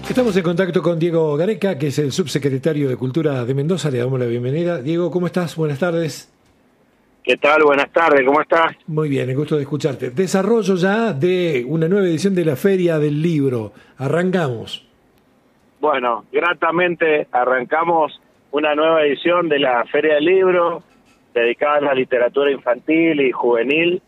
Estamos en contacto con Diego Gareca, que es el subsecretario de Cultura de Mendoza. Le damos la bienvenida. Diego, ¿cómo estás? Buenas tardes. ¿Qué tal? Buenas tardes, ¿cómo estás? Muy bien, el gusto de escucharte. Desarrollo ya de una nueva edición de la Feria del Libro. Arrancamos. Bueno, gratamente arrancamos una nueva edición de la Feria del Libro, dedicada a la literatura infantil y juvenil.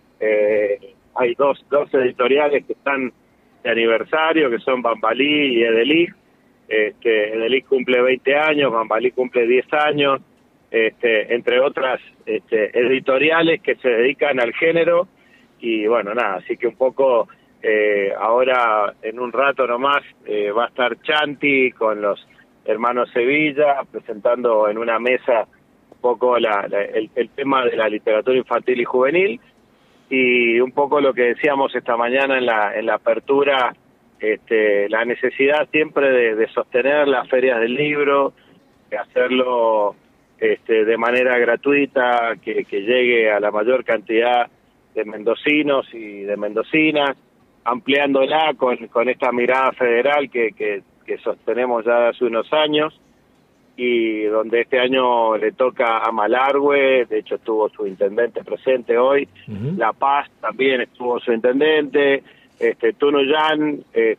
Hay dos editoriales que están de aniversario, que son Bambalí y Edelich. Edelich cumple 20 años, Bambalí cumple 10 años, entre otras editoriales que se dedican al género. Y bueno, nada, así que un poco ahora en un rato nomás va a estar Chanti con los hermanos Sevilla presentando en una mesa un poco el tema de la literatura infantil y juvenil. Y un poco lo que decíamos esta mañana en la apertura, la necesidad siempre de sostener las ferias del libro, de hacerlo de manera gratuita, que llegue a la mayor cantidad de mendocinos y de mendocinas, ampliándola con esta mirada federal que sostenemos ya hace unos años, y donde este año le toca a Malargüe. De hecho estuvo su intendente presente hoy. Uh-huh. La Paz también estuvo su intendente, Tunuyán,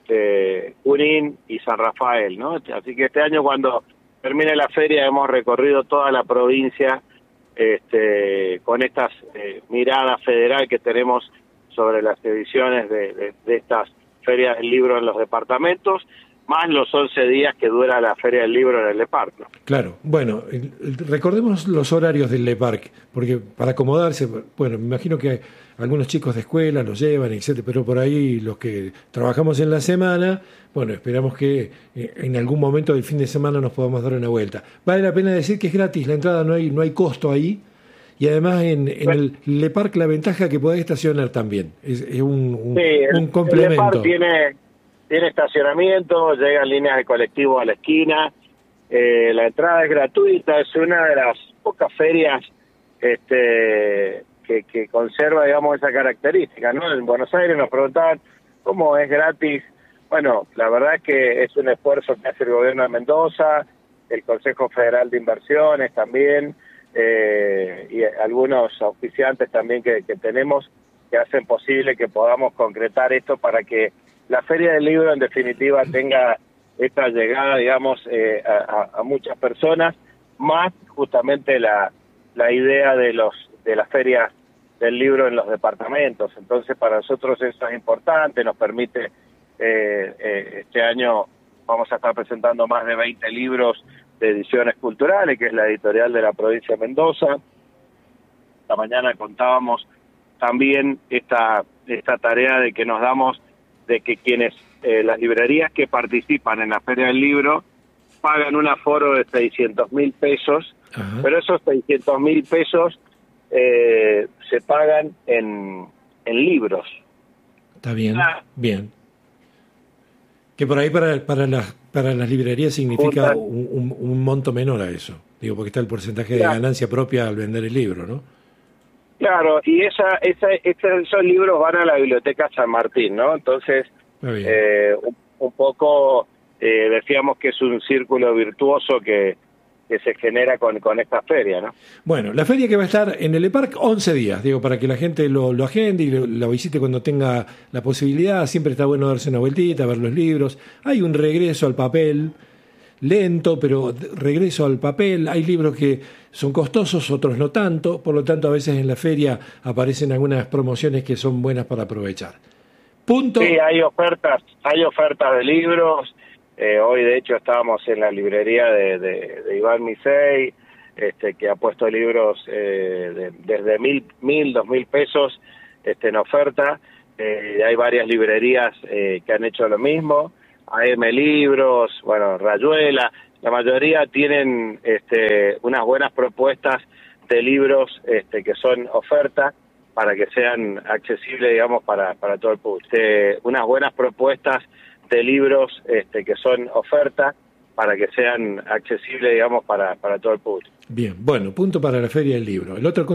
Junín y San Rafael, ¿no? Así que este año, cuando termine la feria, hemos recorrido toda la provincia con estas miradas federal que tenemos sobre las ediciones de estas ferias del libro en los departamentos, más los 11 días que dura la Feria del Libro en el Le Parc, ¿no? Claro, bueno, recordemos los horarios del Le Parc, porque para acomodarse, bueno, me imagino que algunos chicos de escuela los llevan, etcétera, pero por ahí los que trabajamos en la semana, bueno, esperamos que en algún momento del fin de semana nos podamos dar una vuelta. Vale la pena decir que es gratis, la entrada no hay costo ahí, y además en el Le Parc la ventaja que podés estacionar también, es un complemento. El Le Parc tiene estacionamiento, llegan líneas de colectivo a la esquina, la entrada es gratuita, es una de las pocas ferias que conserva, digamos, esa característica, ¿no? En Buenos Aires nos preguntaban cómo es gratis. Bueno, la verdad es que es un esfuerzo que hace el gobierno de Mendoza, el Consejo Federal de Inversiones también, y algunos auspiciantes también que tenemos, que hacen posible que podamos concretar esto para que la Feria del Libro, en definitiva, tenga esta llegada, digamos, a muchas personas, más justamente la idea de las ferias del libro en los departamentos. Entonces, para nosotros eso es importante, nos permite, este año vamos a estar presentando más de 20 libros de ediciones culturales, que es la editorial de la provincia de Mendoza. Esta mañana contábamos también esta tarea de que nos damos, de que quienes, las librerías que participan en la Feria del Libro, pagan un aforo de 600.000 pesos, uh-huh. Pero esos 600.000 pesos se pagan en libros. Está bien, bien. Que por ahí para las librerías significa un monto menor a eso, digo, porque está el porcentaje de ganancia propia al vender el libro, ¿no? Claro, y esos libros van a la Biblioteca San Martín, ¿no? Entonces, un poco decíamos que es un círculo virtuoso que se genera con esta feria, ¿no? Bueno, la feria que va a estar en el Le Parc 11 días, digo, para que la gente lo agende y lo visite cuando tenga la posibilidad. Siempre está bueno darse una vueltita, ver los libros. Hay un regreso al papel, lento, pero regreso al papel. Hay libros que son costosos, otros no tanto, por lo tanto a veces en la feria aparecen algunas promociones que son buenas para aprovechar. Punto. Sí, hay ofertas de libros. Hoy de hecho estábamos en la librería de Iván Misey, que ha puesto libros desde 1.000, 2.000 pesos en oferta. Hay varias librerías que han hecho lo mismo. AM Libros, bueno, Rayuela, la mayoría tienen unas buenas propuestas de libros que son oferta para que sean accesibles, digamos, para todo el público. Unas buenas propuestas de libros que son oferta para que sean accesibles, digamos, para todo el público. Bien, bueno, punto para la Feria del Libro. El otro